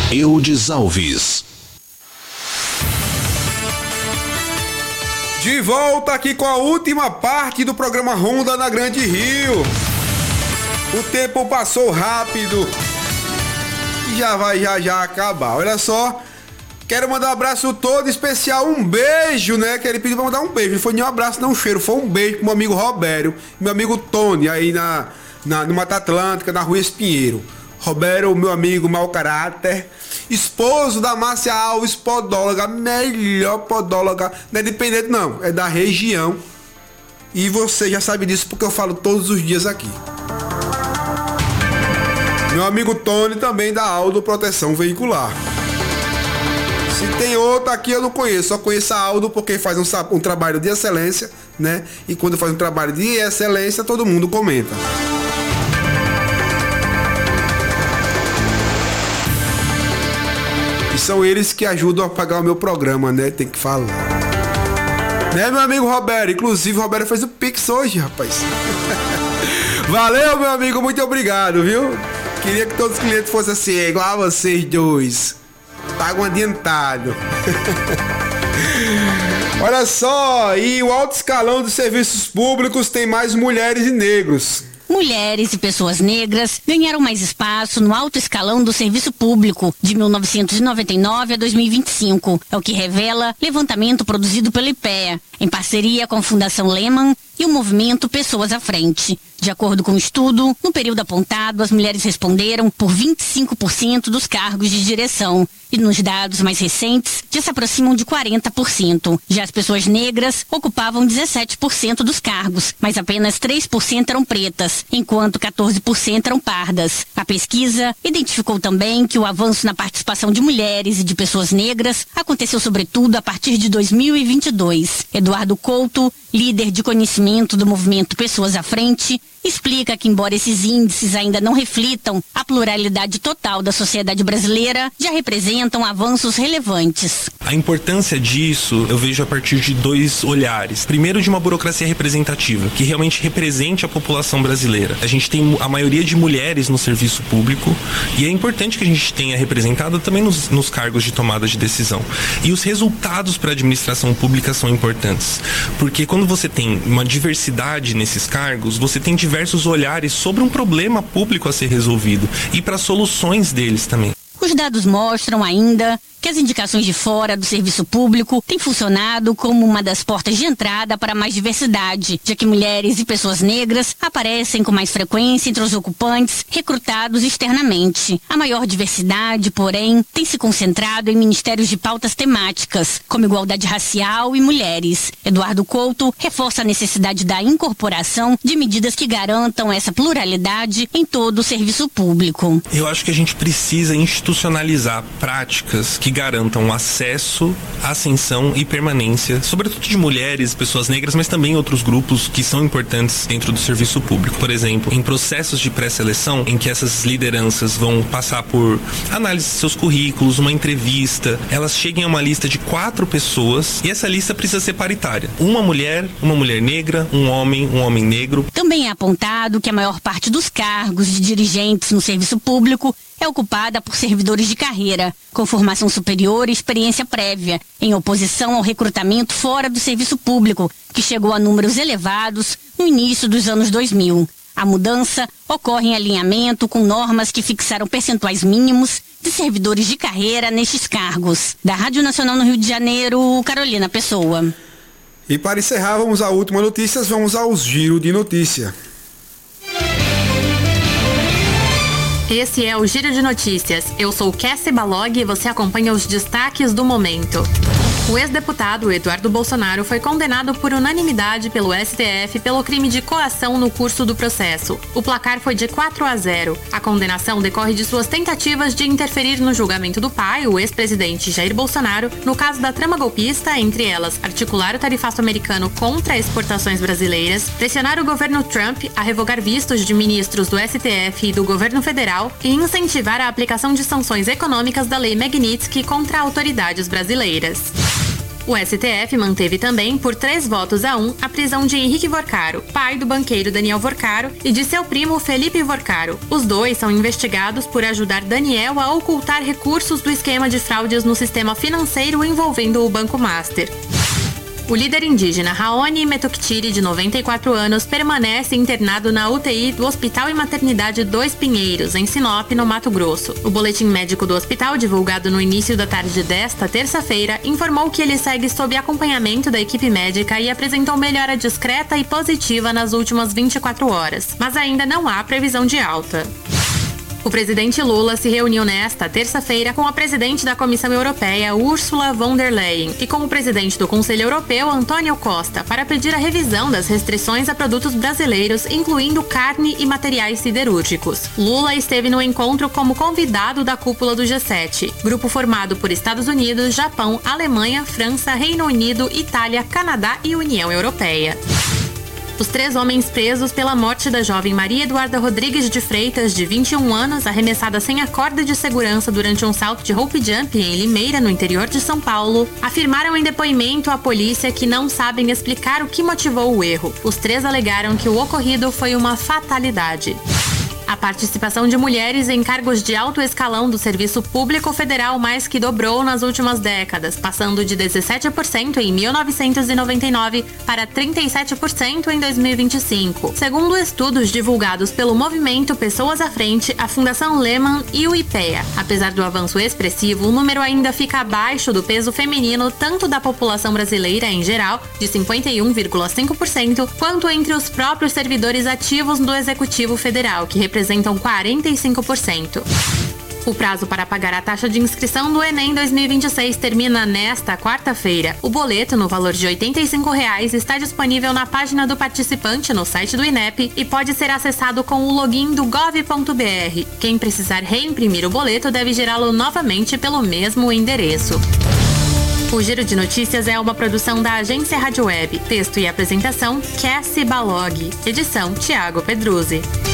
Eudes Alves. De volta aqui com a última parte do programa Ronda na Grande Rio. O tempo passou rápido e já vai acabar. Olha só, quero mandar um abraço todo especial, um beijo, né? Que ele pediu pra mandar um beijo. Não foi nem um abraço, não, um cheiro. Foi um beijo pro meu amigo Robério, meu amigo Tony, aí no Mata Atlântica, na Rua Espinheiro. Robério, meu amigo, mau caráter, esposo da Márcia Alves, podóloga, melhor podóloga, não é dependente não, é da região. E você já sabe disso porque eu falo todos os dias aqui. Meu amigo Tony também da Aldo Proteção Veicular. Se tem outro aqui eu não conheço, só conheço a Aldo porque faz um trabalho de excelência, né? E quando faz um trabalho de excelência, todo mundo comenta. São eles que ajudam a pagar o meu programa, né? Tem que falar. Né, meu amigo Roberto? Inclusive, o Roberto fez o Pix hoje, rapaz. Valeu, meu amigo. Muito obrigado, viu? Queria que todos os clientes fossem assim, igual a vocês dois. Pagam adiantado. Olha só, e o alto escalão dos serviços públicos tem mais mulheres e negros. Mulheres e pessoas negras ganharam mais espaço no alto escalão do serviço público de 1999 a 2025. É o que revela levantamento produzido pelo IPEA, em parceria com a Fundação Lehman e o movimento Pessoas à Frente. De acordo com o estudo, no período apontado, as mulheres responderam por 25% dos cargos de direção. E nos dados mais recentes, já se aproximam de 40%. Já as pessoas negras ocupavam 17% dos cargos, mas apenas 3% eram pretas, enquanto 14% eram pardas. A pesquisa identificou também que o avanço na participação de mulheres e de pessoas negras aconteceu sobretudo a partir de 2022. Eduardo Couto, líder de conhecimento do movimento Pessoas à Frente, explica que, embora esses índices ainda não reflitam a pluralidade total da sociedade brasileira, já representam avanços relevantes. A importância disso eu vejo a partir de dois olhares. Primeiro, de uma burocracia representativa, que realmente represente a população brasileira. A gente tem a maioria de mulheres no serviço público e é importante que a gente tenha representado também nos cargos de tomada de decisão. E os resultados para a administração pública são importantes, porque quando você tem uma diversidade nesses cargos, você tem diversos olhares sobre um problema público a ser resolvido e para soluções deles também. Os dados mostram ainda que as indicações de fora do serviço público têm funcionado como uma das portas de entrada para mais diversidade, já que mulheres e pessoas negras aparecem com mais frequência entre os ocupantes recrutados externamente. A maior diversidade, porém, tem se concentrado em ministérios de pautas temáticas, como igualdade racial e mulheres. Eduardo Couto reforça a necessidade da incorporação de medidas que garantam essa pluralidade em todo o serviço público. Eu acho que a gente precisa institucionalizar práticas que garantam acesso, ascensão e permanência, sobretudo de mulheres, pessoas negras, mas também outros grupos que são importantes dentro do serviço público. Por exemplo, em processos de pré-seleção, em que essas lideranças vão passar por análise de seus currículos, uma entrevista, elas cheguem a uma lista de 4 pessoas e essa lista precisa ser paritária. Uma mulher negra, um homem negro. Também é apontado que a maior parte dos cargos de dirigentes no serviço público é ocupada por servidores de carreira, com formação superior e experiência prévia, em oposição ao recrutamento fora do serviço público, que chegou a números elevados no início dos anos 2000. A mudança ocorre em alinhamento com normas que fixaram percentuais mínimos de servidores de carreira nestes cargos. Da Rádio Nacional no Rio de Janeiro, Carolina Pessoa. E para encerrar, vamos à última notícia, vamos ao Giro de Notícia. Esse é o Giro de Notícias. Eu sou Cassie Balog e você acompanha os destaques do momento. O ex-deputado Eduardo Bolsonaro foi condenado por unanimidade pelo STF pelo crime de coação no curso do processo. O placar foi de 4-0. A condenação decorre de suas tentativas de interferir no julgamento do pai, o ex-presidente Jair Bolsonaro, no caso da trama golpista, entre elas articular o tarifaço americano contra exportações brasileiras, pressionar o governo Trump a revogar vistos de ministros do STF e do governo federal e incentivar a aplicação de sanções econômicas da Lei Magnitsky contra autoridades brasileiras. O STF manteve também, por 3-1, a prisão de Henrique Vorcaro, pai do banqueiro Daniel Vorcaro, e de seu primo Felipe Vorcaro. Os dois são investigados por ajudar Daniel a ocultar recursos do esquema de fraudes no sistema financeiro envolvendo o Banco Master. O líder indígena Raoni Metoctiri, de 94 anos, permanece internado na UTI do Hospital e Maternidade Dois Pinheiros, em Sinop, no Mato Grosso. O boletim médico do hospital, divulgado no início da tarde desta terça-feira, informou que ele segue sob acompanhamento da equipe médica e apresentou melhora discreta e positiva nas últimas 24 horas, mas ainda não há previsão de alta. O presidente Lula se reuniu nesta terça-feira com a presidente da Comissão Europeia, Ursula von der Leyen, e com o presidente do Conselho Europeu, Antônio Costa, para pedir a revisão das restrições a produtos brasileiros, incluindo carne e materiais siderúrgicos. Lula esteve no encontro como convidado da cúpula do G7, grupo formado por Estados Unidos, Japão, Alemanha, França, Reino Unido, Itália, Canadá e União Europeia. Os 3 homens presos pela morte da jovem Maria Eduarda Rodrigues de Freitas, de 21 anos, arremessada sem a corda de segurança durante um salto de rope jump em Limeira, no interior de São Paulo, afirmaram em depoimento à polícia que não sabem explicar o que motivou o erro. Os 3 alegaram que o ocorrido foi uma fatalidade. A participação de mulheres em cargos de alto escalão do Serviço Público Federal mais que dobrou nas últimas décadas, passando de 17% em 1999 para 37% em 2025. Segundo estudos divulgados pelo movimento Pessoas à Frente, a Fundação Lehman e o IPEA. Apesar do avanço expressivo, o número ainda fica abaixo do peso feminino tanto da população brasileira em geral, de 51,5%, quanto entre os próprios servidores ativos do Executivo Federal, que representam 45%. O prazo para pagar a taxa de inscrição do Enem 2026 termina nesta quarta-feira. O boleto, no valor de R$ 85,00, está disponível na página do participante no site do INEP e pode ser acessado com o login do gov.br. Quem precisar reimprimir o boleto deve gerá-lo novamente pelo mesmo endereço. O Giro de Notícias é uma produção da Agência Rádio Web. Texto e apresentação, Cassie Balog. Edição, Thiago Pedruzzi.